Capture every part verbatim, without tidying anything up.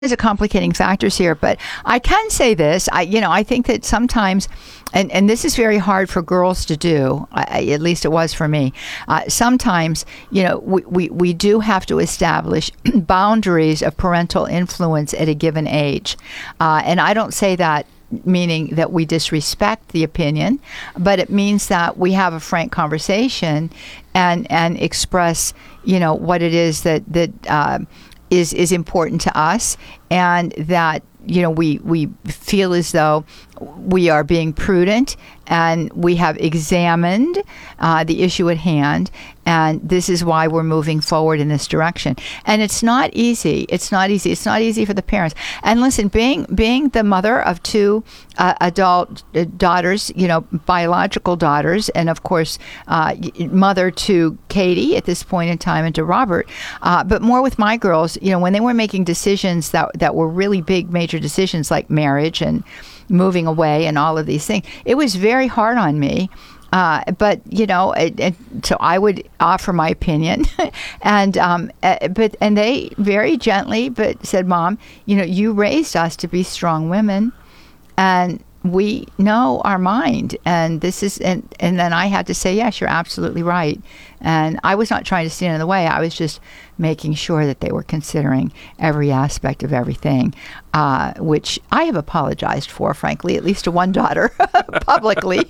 There's a complicating factors here, but I can say this. I, you know, I think that sometimes, and, and this is very hard for girls to do. I, at least it was for me. Uh, sometimes, you know, we, we, we do have to establish boundaries of parental influence at a given age, uh, and I don't say that meaning that we disrespect the opinion, but it means that we have a frank conversation and and express, you know, what it is that that. Uh, is is important to us, and that, you know, we we feel as though we are being prudent and we have examined uh, the issue at hand, and this is why we're moving forward in this direction. And it's not easy. It's not easy. It's not easy for the parents. And listen, being being the mother of two uh, adult uh, daughters, you know, biological daughters, and of course, uh, mother to Katie at this point in time and to Robert, uh, but more with my girls, you know, when they were making decisions that that were really big, major decisions like marriage and moving away and all of these things, it was very hard on me. Uh, but, you know, it, it, so I would offer my opinion, and um, uh, but and they very gently but said, "Mom, you know, you raised us to be strong women, and we know our mind, and this is," and, and then I had to say, "Yes, you're absolutely right." And I was not trying to stand in the way. I was just making sure that they were considering every aspect of everything, uh, which I have apologized for, frankly, at least to one daughter publicly.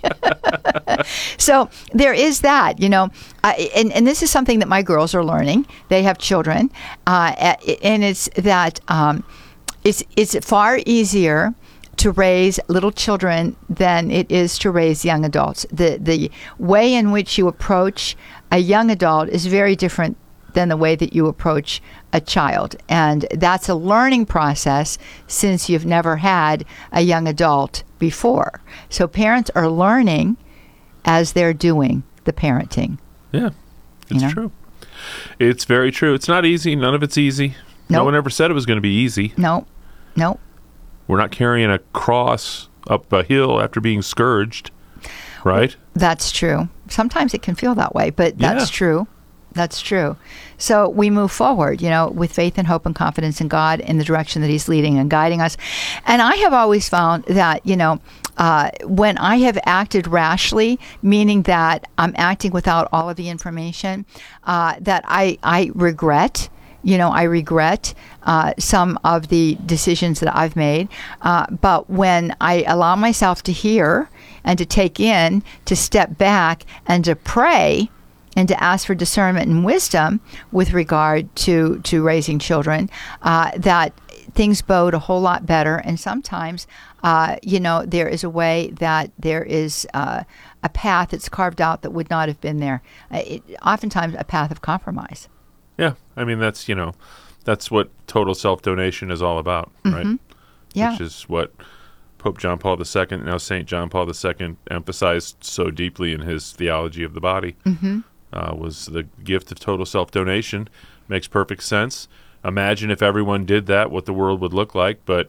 So there is that, you know, uh, and, and this is something that my girls are learning. They have children, uh, and it's that um, it's it's far easier to raise little children than it is to raise young adults. The the way in which you approach a young adult is very different than the way that you approach a child. And that's a learning process since you've never had a young adult before. So parents are learning as they're doing the parenting. Yeah, it's you know? true. It's very true. It's not easy. None of it's easy. Nope. No one ever said it was going to be easy. No, no. We're not carrying a cross up a hill after being scourged, right? That's true. Sometimes it can feel that way, but that's yeah. true. That's true. So we move forward, you know, with faith and hope and confidence in God in the direction that He's leading and guiding us. And I have always found that, you know, uh, when I have acted rashly, meaning that I'm acting without all of the information, uh, that I, I regret. You know, I regret uh, some of the decisions that I've made. Uh, but when I allow myself to hear and to take in, to step back and to pray and to ask for discernment and wisdom with regard to, to raising children, uh, that things bode a whole lot better. And sometimes, uh, you know, there is a way that there is uh, a path that's carved out that would not have been there. Uh, it, oftentimes a path of compromise. Yeah, I mean, that's, you know, that's what total self-donation is all about, mm-hmm. right? Yeah. Which is what Pope John Paul the Second, now Saint John Paul the Second, emphasized so deeply in his theology of the body, mm-hmm. uh, was the gift of total self-donation. Makes perfect sense. Imagine if everyone did that, what the world would look like, but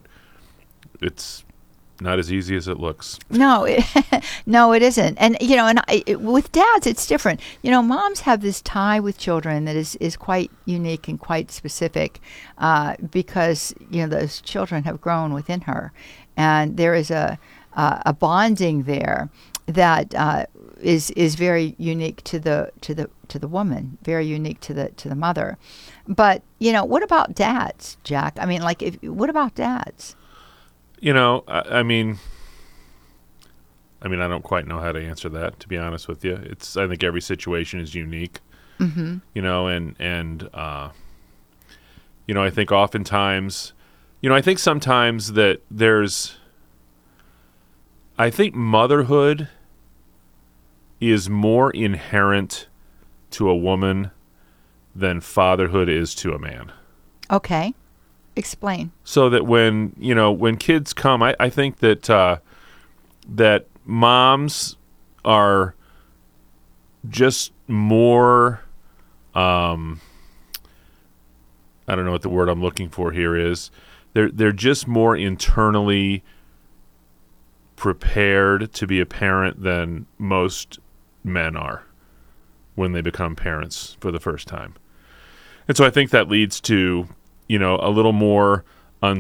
it's not as easy as it looks. No, it, no, it isn't. And, you know, and I, it, with dads, it's different. You know, moms have this tie with children that is, is quite unique and quite specific uh, because, you know, those children have grown within her. And there is a, uh, a bonding there that uh, is is very unique to the to the to the woman, very unique to the to the mother. But, you know, what about dads, Jack? I mean, like, if, what about dads? You know, I, I mean, I mean, I don't quite know how to answer that, to be honest with you. It's, I think every situation is unique, mm-hmm. you know, and, and, uh, you know, I think oftentimes, you know, I think sometimes that there's, I think motherhood is more inherent to a woman than fatherhood is to a man. Okay. Explain. So that when, you know, when kids come, I, I think that uh, that moms are just more, um, I don't know what the word I'm looking for here is. They're they're just more internally prepared to be a parent than most men are when they become parents for the first time. And so I think that leads to, you know, a little more